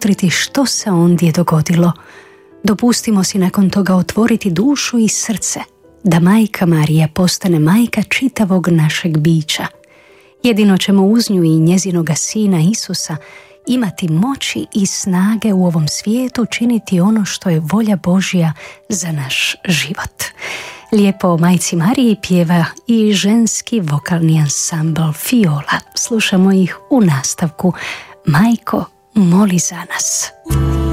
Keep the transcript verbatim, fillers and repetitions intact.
razmotriti što se ondje dogodilo. Dopustimo si nakon toga otvoriti dušu i srce, da Majka Marija postane majka čitavog našeg bića. Jedino ćemo uz nju i njezinoga sina Isusa imati moći i snage u ovom svijetu činiti ono što je volja Božja za naš život. Lijepo o Majci Mariji pjeva i ženski vokalni ansambl Fiola. Slušamo ih u nastavku Majko, moli za nas.